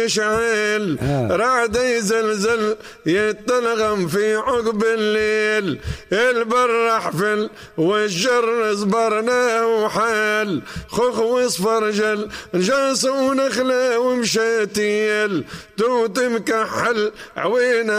يشعل رعد يزلزل يتلغم في عقب الليل البر حفل والجر زبرنا وحال خخ وصفرجل جاس ونخله ومشاتيل توت مكحل عوينه